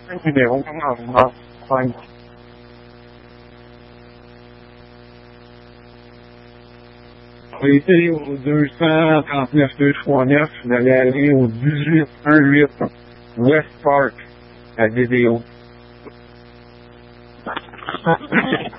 Un numéro commandement 5. J'ai été au 239-239, je vais aller au 1818 West Park, à vidéo.